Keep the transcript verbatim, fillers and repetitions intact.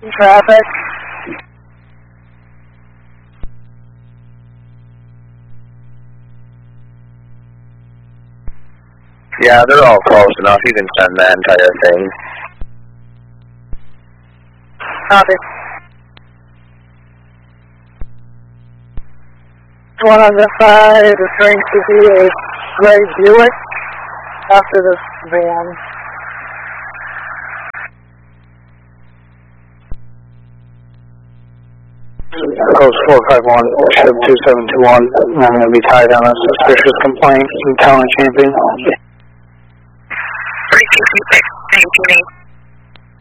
Traffic. Yeah, they're all close enough. You can send that entire thing. Copy. One on the side is going to be a gray Buick after this van. Coast four five one, ship two seven two one. I'm going to be tied on a suspicious complaint in Town of Champion. three six six, nineteen eight.